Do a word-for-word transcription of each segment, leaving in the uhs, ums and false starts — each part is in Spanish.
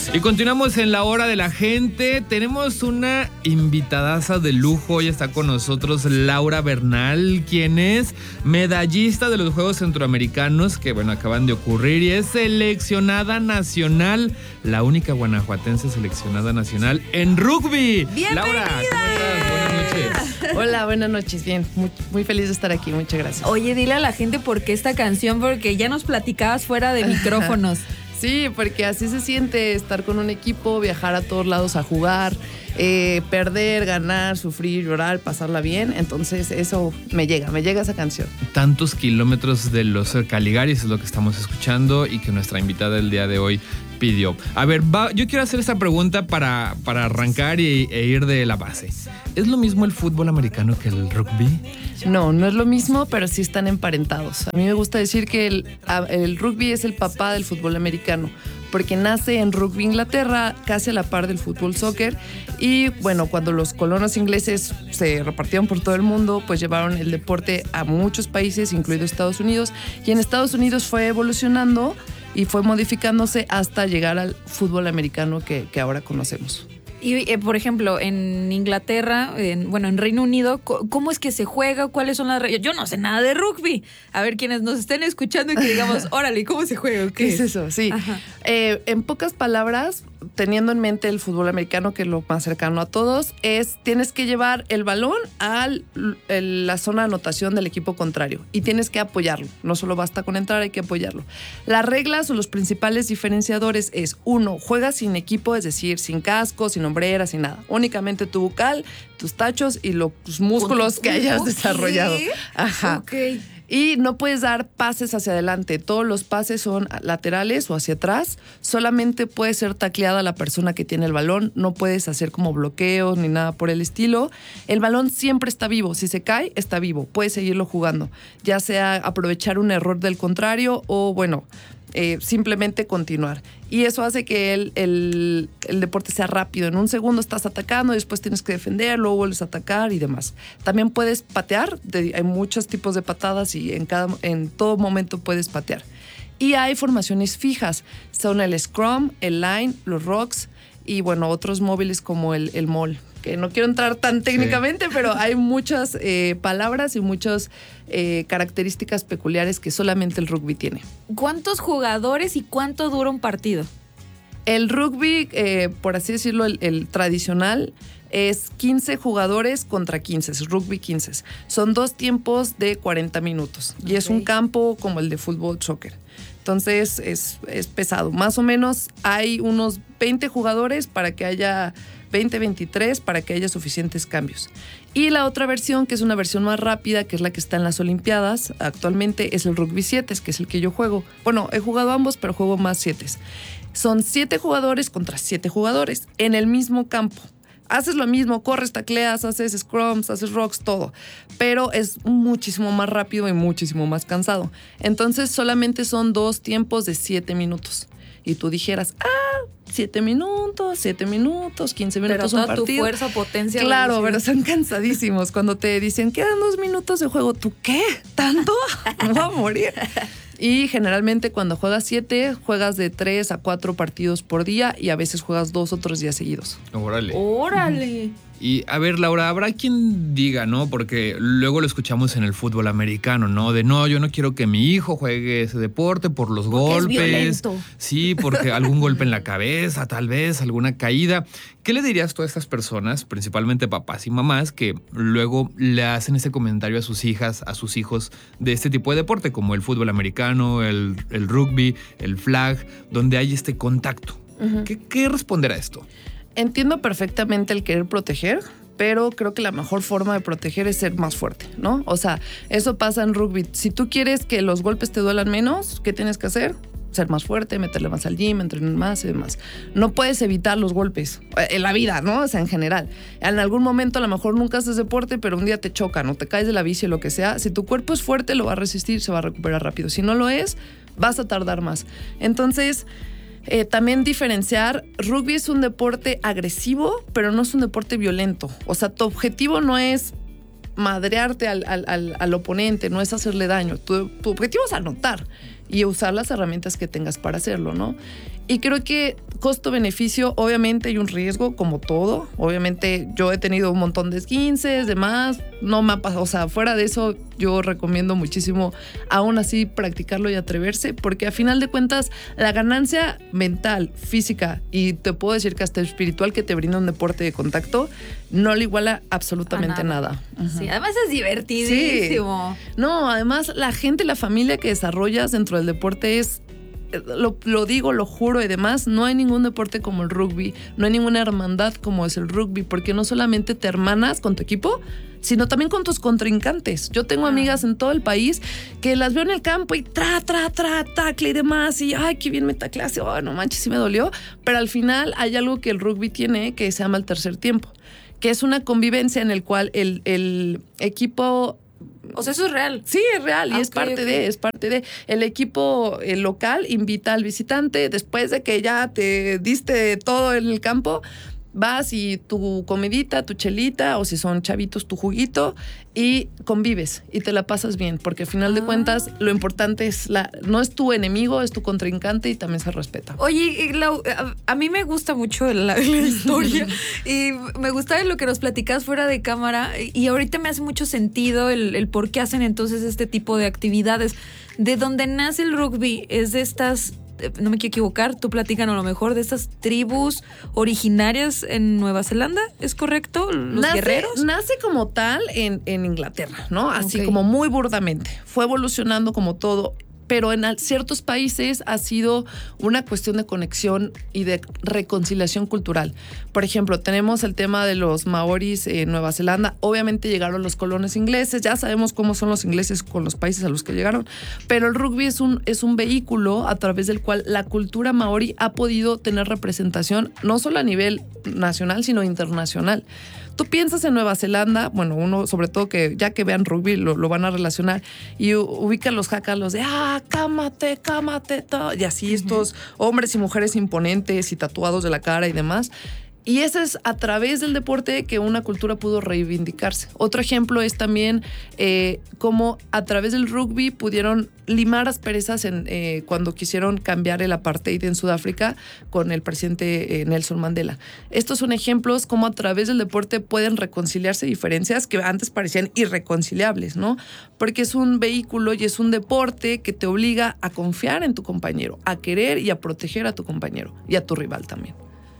Y continuamos en la hora de la gente. Tenemos una invitadaza de lujo. Hoy está con nosotros Laura Bernal, quien es medallista de los Juegos Centroamericanos que, bueno, acaban de ocurrir y es seleccionada nacional, la única guanajuatense seleccionada nacional en rugby. ¡Bienvenida! Laura, ¿cómo estás? Buenas noches. Hola, buenas noches. Bien, muy, muy feliz de estar aquí. Muchas gracias. Oye, dile a la gente por qué esta canción, porque ya nos platicabas fuera de micrófonos. Sí, porque así se siente estar con un equipo, viajar a todos lados a jugar, eh, perder, ganar, sufrir, llorar, pasarla bien. Entonces eso me llega, me llega esa canción. Tantos kilómetros de los Caligaris es lo que estamos escuchando y que nuestra invitada del día de hoy pidió. A ver, va, yo quiero hacer esta pregunta para, para arrancar y, e ir de la base. ¿Es lo mismo el fútbol americano que el rugby? No, no es lo mismo, pero sí están emparentados. A mí me gusta decir que el, el rugby es el papá del fútbol americano, porque nace en Rugby, Inglaterra, casi a la par del fútbol soccer. Y bueno, cuando los colonos ingleses se repartieron por todo el mundo, pues llevaron el deporte a muchos países, incluido Estados Unidos. Y en Estados Unidos fue evolucionando y fue modificándose hasta llegar al fútbol americano que, que ahora conocemos. Y, eh, por ejemplo, en Inglaterra, en, bueno, en Reino Unido, ¿cómo es que se juega? ¿Cuáles son las reglas? Yo no sé nada de rugby. A ver, quienes nos estén escuchando y que digamos, órale, ¿cómo se juega? ¿Qué, ¿Qué es eso? Sí. Eh, en pocas palabras, teniendo en mente el fútbol americano, que es lo más cercano a todos, es tienes que llevar el balón a la zona de anotación del equipo contrario y tienes que apoyarlo. No solo basta con entrar, hay que apoyarlo. Las reglas o los principales diferenciadores es, uno, juegas sin equipo, es decir, sin casco, sin hombrera, sin nada. Únicamente tu bucal, tus tachos y los músculos que hayas okay. desarrollado. Ajá. Ok. Y no puedes dar pases hacia adelante. Todos los pases son laterales o hacia atrás. Solamente puede ser tacleada la persona que tiene el balón. No puedes hacer como bloqueos ni nada por el estilo. El balón siempre está vivo. Si se cae, está vivo. Puedes seguirlo jugando. Ya sea aprovechar un error del contrario o, bueno, eh, simplemente continuar. Y eso hace que el, el, el deporte sea rápido. En un segundo estás atacando, después tienes que defender, luego vuelves a atacar y demás. También puedes patear. De, hay muchos tipos de patadas y en, cada, en todo momento puedes patear. Y hay formaciones fijas. Son el scrum, el line, los rocks y, bueno, otros móviles como el, el maul. Que no quiero entrar tan técnicamente, sí. Pero hay muchas eh, palabras y muchas eh, características peculiares que solamente el rugby tiene. ¿Cuántos jugadores y cuánto dura un partido? El rugby, eh, por así decirlo, el, el tradicional, es quince jugadores contra quince, es rugby quince. Son dos tiempos de cuarenta minutos. Okay. Y es un campo como el de fútbol soccer. Entonces es, es pesado. Más o menos hay unos veinte jugadores para que haya veinte, veintitrés para que haya suficientes cambios. Y la otra versión, que es una versión más rápida, que es la que está en las Olimpiadas actualmente, es el rugby siete, que es el que yo juego. Bueno, he jugado ambos, pero juego más siete. Son siete jugadores contra siete jugadores en el mismo campo. Haces lo mismo, corres, tacleas, haces scrums, haces rocks, todo. Pero es muchísimo más rápido y muchísimo más cansado. Entonces solamente son dos tiempos de siete minutos. Y tú dijeras, ah, siete minutos, siete minutos, quince minutos, pero un partido. Pero toda tu fuerza, potencia. Claro, pero son cansadísimos. Cuando te dicen, quedan dos minutos de juego, ¿tú qué? ¿Tanto? Me voy a morir. Y generalmente cuando juegas siete, juegas de tres a cuatro partidos por día y a veces juegas dos o tres días seguidos. Órale. Órale. Uh-huh. Y a ver, Laura, habrá quien diga, ¿no? Porque luego lo escuchamos en el fútbol americano, ¿no? De no, yo no quiero que mi hijo juegue ese deporte por los porque golpes. Es violento. Sí, porque algún golpe en la cabeza, tal vez, alguna caída. ¿Qué le dirías tú a estas personas, principalmente papás y mamás, que luego le hacen ese comentario a sus hijas, a sus hijos de este tipo de deporte, como el fútbol americano, el, el rugby, el flag, donde hay este contacto? Uh-huh. ¿Qué, qué responder a esto? Entiendo perfectamente el querer proteger, pero creo que la mejor forma de proteger es ser más fuerte, ¿no? O sea, eso pasa en rugby. Si tú quieres que los golpes te duelan menos, ¿qué tienes que hacer? Ser más fuerte, meterle más al gym, entrenar más y demás. No puedes evitar los golpes en la vida, ¿no? O sea, en general. En algún momento a lo mejor nunca haces deporte, pero un día te chocan o te caes de la bici o lo que sea. Si tu cuerpo es fuerte, lo va a resistir, se va a recuperar rápido. Si no lo es, vas a tardar más. Entonces, Eh, también diferenciar, rugby es un deporte agresivo, pero no es un deporte violento. O sea, tu objetivo no es madrearte al, al, al, al oponente, no es hacerle daño. Tu, tu objetivo es anotar y usar las herramientas que tengas para hacerlo, ¿no? Y creo que costo-beneficio, obviamente hay un riesgo, como todo. Obviamente yo he tenido un montón de esguinces, demás. No me ha pasado, o sea, fuera de eso, yo recomiendo muchísimo aún así practicarlo y atreverse, porque a final de cuentas, la ganancia mental, física y te puedo decir que hasta espiritual que te brinda un deporte de contacto, no le iguala absolutamente nada. nada. Sí, además es divertidísimo. Sí. No, además la gente, la familia que desarrollas dentro del deporte es... Lo, lo digo, lo juro y demás, no hay ningún deporte como el rugby, no hay ninguna hermandad como es el rugby, porque no solamente te hermanas con tu equipo, sino también con tus contrincantes. Yo tengo ah. amigas en todo el país que las veo en el campo y tra, tra, tra, tacle y demás, y ay, qué bien metaclase, oh, no manches, sí me dolió, pero al final hay algo que el rugby tiene que se llama el tercer tiempo, que es una convivencia en el cual el, el equipo... O sea, eso es real. Sí, es real y ah, es okay, parte okay. de, es parte de. El equipo el local invita al visitante después de que ya te diste todo en el campo. Vas y tu comidita, tu chelita, o si son chavitos, tu juguito, y convives y te la pasas bien, porque al final de ah. cuentas lo importante es la, no es tu enemigo, es tu contrincante y también se respeta. Oye, Lau, a, a mí me gusta mucho la, la historia y me gusta lo que nos platicas fuera de cámara y ahorita me hace mucho sentido el, el por qué hacen entonces este tipo de actividades. De donde nace el rugby es de estas... no me quiero equivocar, tú platícanos a lo mejor de estas tribus originarias en Nueva Zelanda, ¿es correcto? ¿Los nace, guerreros? Nace como tal en, en Inglaterra, ¿no? Así okay. como muy burdamente. Fue evolucionando como todo, pero en ciertos países ha sido una cuestión de conexión y de reconciliación cultural. Por ejemplo, tenemos el tema de los maoris en Nueva Zelanda. Obviamente llegaron los colonos ingleses, ya sabemos cómo son los ingleses con los países a los que llegaron, pero el rugby es un, es un vehículo a través del cual la cultura maori ha podido tener representación, no solo a nivel nacional, sino internacional. Tú piensas en Nueva Zelanda, bueno, uno sobre todo que ya que vean rugby lo, lo van a relacionar y ubican los haka, los de ah, cámate, cámate, ta, y así uh-huh. estos hombres y mujeres imponentes y tatuados de la cara y demás. Y ese es a través del deporte que una cultura pudo reivindicarse. Otro ejemplo es también eh, cómo a través del rugby pudieron limar asperezas en, eh, cuando quisieron cambiar el apartheid en Sudáfrica con el presidente eh, Nelson Mandela. Estos son ejemplos cómo a través del deporte pueden reconciliarse diferencias que antes parecían irreconciliables, ¿no? Porque es un vehículo y es un deporte que te obliga a confiar en tu compañero, a querer y a proteger a tu compañero y a tu rival también.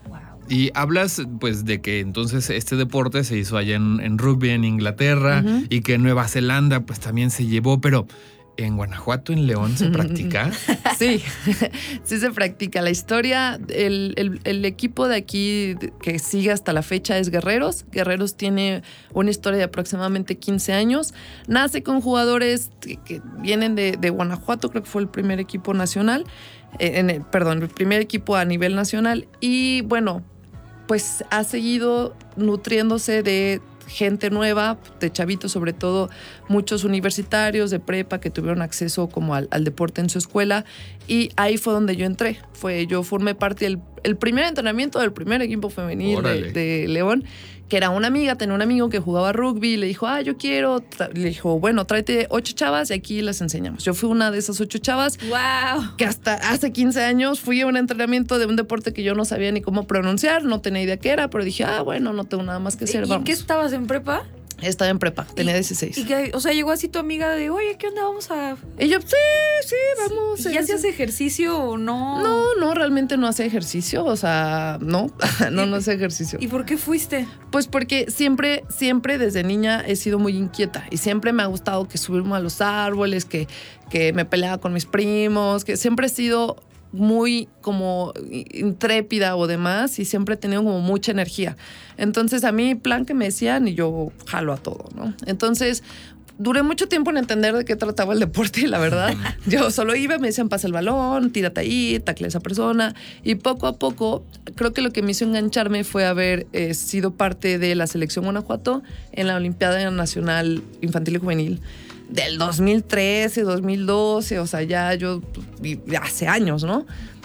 Y hablas, pues, de que entonces este deporte se hizo allá en, en rugby en Inglaterra uh-huh. y que en Nueva Zelanda, pues, también se llevó, pero ¿en Guanajuato, en León, se practica? Sí, sí se practica. La historia, el, el, el equipo de aquí que sigue hasta la fecha es Guerreros. Guerreros tiene una historia de aproximadamente quince años. Nace con jugadores que, que vienen de, de Guanajuato, creo que fue el primer equipo nacional, eh, en el, perdón, el primer equipo a nivel nacional. Y bueno, pues ha seguido nutriéndose de gente nueva, de chavitos, sobre todo muchos universitarios de prepa que tuvieron acceso como al, al deporte en su escuela, y ahí fue donde yo entré. Fue, yo formé parte del el primer entrenamiento del primer equipo femenil de, de León, que era una amiga, tenía un amigo que jugaba rugby, y le dijo, ah, yo quiero, le dijo, bueno, tráete ocho chavas y aquí las enseñamos. Yo fui una de esas ocho chavas, wow. que hasta hace quince años fui a un entrenamiento de un deporte que yo no sabía ni cómo pronunciar, no tenía idea qué era, pero dije, ah, bueno, no tengo nada más que hacer, ¿Y vamos. qué estabas en prepa? Estaba en prepa, tenía dieciséis. Y que, o sea, llegó así tu amiga de, oye, ¿qué onda? Vamos a... Y yo, sí, sí, vamos. ¿Y ya hacías ejercicio o no? No, no, realmente no hacía ejercicio, o sea, no, no, no hacía ejercicio. ¿Y por qué fuiste? Pues porque siempre, siempre desde niña he sido muy inquieta y siempre me ha gustado que subirme a los árboles, que, que me peleaba con mis primos, que siempre he sido muy como intrépida o demás y siempre he tenido como mucha energía. Entonces a mí plan que me decían y yo jalo a todo, ¿no? Entonces duré mucho tiempo en entender de qué trataba el deporte y la verdad yo solo iba, me decían pasa el balón, tírate ahí, tacle a esa persona y poco a poco creo que lo que me hizo engancharme fue haber eh, sido parte de la selección Guanajuato en la Olimpiada Nacional Infantil y Juvenil del dos mil trece, dos mil doce, o sea, ya yo, hace años, ¿no?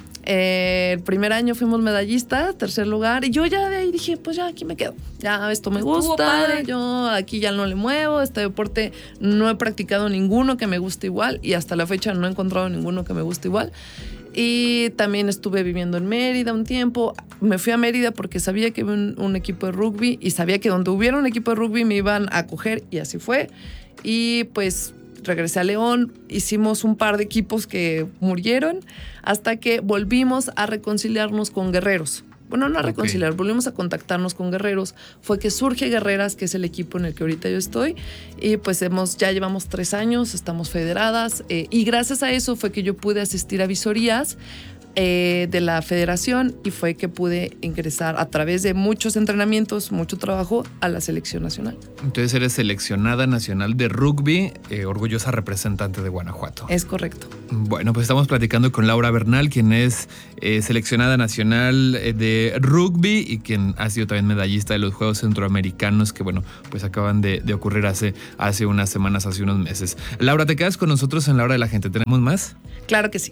Eh, el primer año fuimos medallistas, tercer lugar, y yo ya de ahí dije, pues ya aquí me quedo, ya esto me gusta, yo aquí ya no le muevo, este deporte no he practicado ninguno que me guste igual, y hasta la fecha no he encontrado ninguno que me guste igual. Y también estuve viviendo en Mérida un tiempo. Me fui a Mérida porque sabía que había un, un equipo de rugby y sabía que donde hubiera un equipo de rugby me iban a acoger, y así fue. Y pues regresé a León, hicimos un par de equipos que murieron hasta que volvimos a reconciliarnos con Guerreros. Bueno, no a reconciliar, okay. volvimos a contactarnos con Guerreros. Fue que surge Guerreras, que es el equipo en el que ahorita yo estoy, y pues hemos, ya llevamos tres años, estamos federadas, eh, y gracias a eso fue que yo pude asistir a visorías eh, de la federación, y fue que pude ingresar a través de muchos entrenamientos, mucho trabajo, a la selección nacional. Entonces eres seleccionada nacional de rugby, eh, orgullosa representante de Guanajuato. Es correcto. Bueno, pues estamos platicando con Laura Bernal, quien es eh, seleccionada nacional de rugby y quien ha sido también medallista de los Juegos Centroamericanos, que bueno, pues acaban de, de ocurrir hace, hace unas semanas, hace unos meses. Laura, ¿te quedas con nosotros en La Hora de la Gente? ¿Tenemos más? Claro que sí.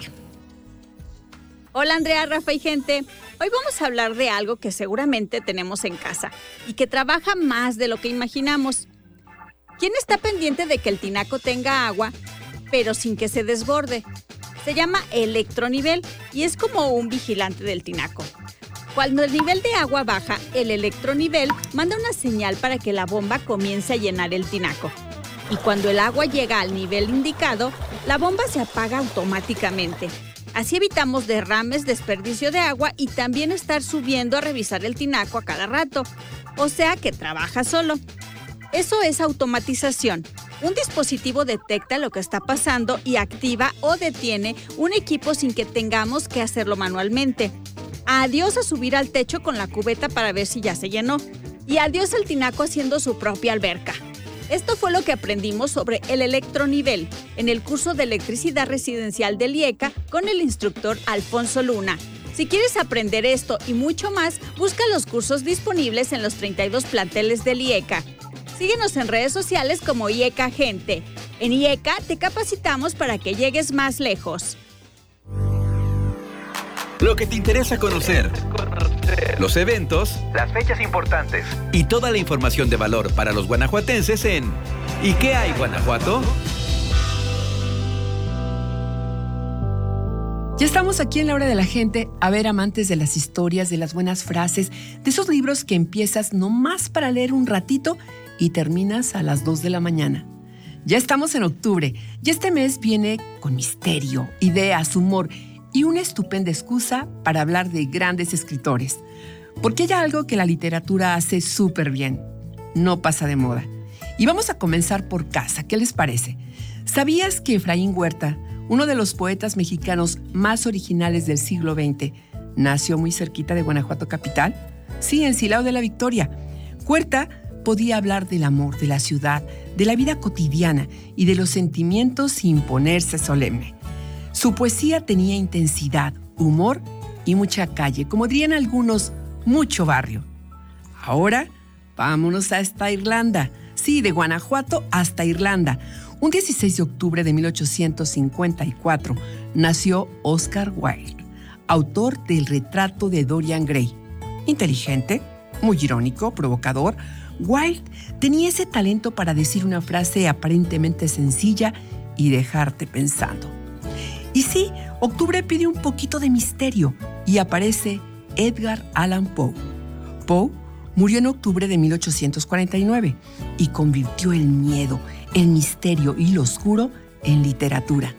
Hola Andrea, Rafa y gente. Hoy vamos a hablar de algo que seguramente tenemos en casa y que trabaja más de lo que imaginamos. ¿Quién está pendiente de que el tinaco tenga agua, pero sin que se desborde? Se llama electronivel y es como un vigilante del tinaco. Cuando el nivel de agua baja, el electronivel manda una señal para que la bomba comience a llenar el tinaco. Y cuando el agua llega al nivel indicado, la bomba se apaga automáticamente. Así evitamos derrames, desperdicio de agua y también estar subiendo a revisar el tinaco a cada rato. O sea que trabaja solo. Eso es automatización. Un dispositivo detecta lo que está pasando y activa o detiene un equipo sin que tengamos que hacerlo manualmente. Adiós a subir al techo con la cubeta para ver si ya se llenó. Y adiós al tinaco haciendo su propia alberca. Esto fue lo que aprendimos sobre el electronivel en el curso de electricidad residencial del I E C A con el instructor Alfonso Luna. Si quieres aprender esto y mucho más, busca los cursos disponibles en los treinta y dos planteles del I E C A. Síguenos en redes sociales como I E C A Gente. En I E C A te capacitamos para que llegues más lejos. Lo que te interesa conocer, los eventos, las fechas importantes y toda la información de valor para los guanajuatenses en ¿Y qué hay, Guanajuato? Ya estamos aquí en La Hora de la Gente. A ver, amantes de las historias, de las buenas frases, de esos libros que empiezas nomás para leer un ratito y terminas a las dos de la mañana. Ya estamos en octubre y este mes viene con misterio, ideas, humor y una estupenda excusa para hablar de grandes escritores. Porque hay algo que la literatura hace súper bien. No pasa de moda. Y vamos a comenzar por casa. ¿Qué les parece? ¿Sabías que Efraín Huerta, uno de los poetas mexicanos más originales del siglo veinte, nació muy cerquita de Guanajuato capital? Sí, en Silao de la Victoria. Huerta podía hablar del amor, de la ciudad, de la vida cotidiana y de los sentimientos sin ponerse solemne. Su poesía tenía intensidad, humor y mucha calle, como dirían algunos, mucho barrio. Ahora, vámonos hasta Irlanda. Sí, de Guanajuato hasta Irlanda. Un dieciséis de octubre de mil ochocientos cincuenta y cuatro nació Oscar Wilde, autor del Retrato de Dorian Gray. Inteligente, muy irónico, provocador, Wilde tenía ese talento para decir una frase aparentemente sencilla y dejarte pensando. Y sí, octubre pide un poquito de misterio y aparece Edgar Allan Poe. Poe murió en octubre de mil ochocientos cuarenta y nueve y convirtió el miedo, el misterio y lo oscuro en literatura.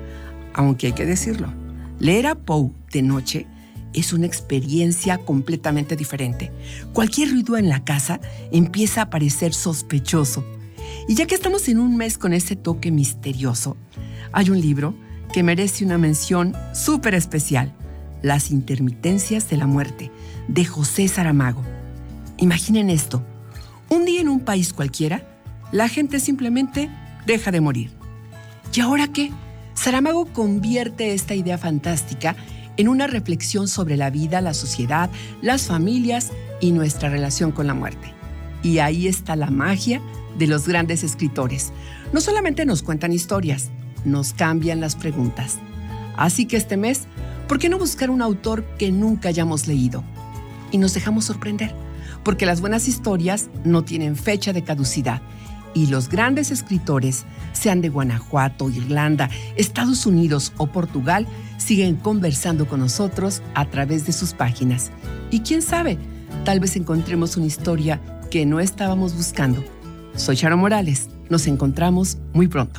Aunque hay que decirlo, leer a Poe de noche es una experiencia completamente diferente. Cualquier ruido en la casa empieza a parecer sospechoso. Y ya que estamos en un mes con ese toque misterioso, hay un libro que merece una mención súper especial: Las intermitencias de la muerte, de José Saramago. Imaginen esto: un día en un país cualquiera, la gente simplemente deja de morir. ¿Y ahora qué? Saramago convierte esta idea fantástica en una reflexión sobre la vida, la sociedad, las familias y nuestra relación con la muerte. Y ahí está la magia de los grandes escritores. No solamente nos cuentan historias, nos cambian las preguntas. Así que este mes, ¿por qué no buscar un autor que nunca hayamos leído? Y nos dejamos sorprender, porque las buenas historias no tienen fecha de caducidad Y los grandes escritores, sean de Guanajuato, Irlanda, Estados Unidos o Portugal, siguen conversando con nosotros a través de sus páginas. Y quién sabe, tal vez encontremos una historia que no estábamos buscando. Soy Charo Morales. Nos encontramos muy pronto.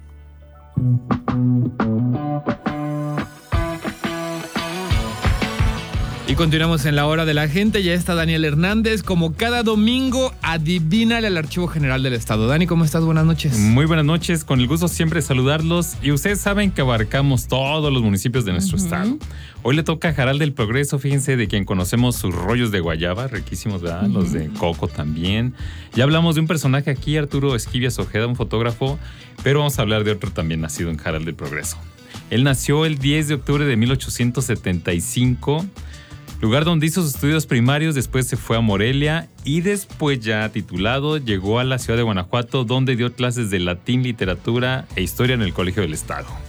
Y continuamos en la hora de la gente. Ya está Daniel Hernández. Como cada domingo, adivínale al Archivo General del Estado. Dani, ¿cómo estás? Buenas noches. Muy buenas noches. Con el gusto siempre de saludarlos. Y ustedes saben que abarcamos todos los municipios de nuestro uh-huh. estado. Hoy le toca a Jaral del Progreso. Fíjense, de quien conocemos sus rollos de guayaba. Riquísimos, ¿verdad? Uh-huh. Los de coco también. Ya hablamos de un personaje aquí, Arturo Esquivias Ojeda, un fotógrafo. Pero vamos a hablar de otro también nacido en Jaral del Progreso. Él nació el diez de octubre de mil ochocientos setenta y cinco. Lugar donde hizo sus estudios primarios, después se fue a Morelia y después, ya titulado, llegó a la ciudad de Guanajuato, donde dio clases de latín, literatura e historia en el Colegio del Estado.